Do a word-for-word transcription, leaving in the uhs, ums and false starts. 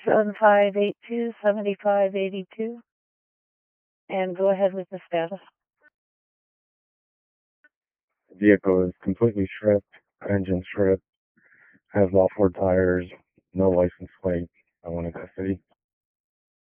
seven five eight two, seven five eight two, and go ahead with the status. The vehicle is completely stripped, engine stripped, has all four tires, no license plate. I want in custody.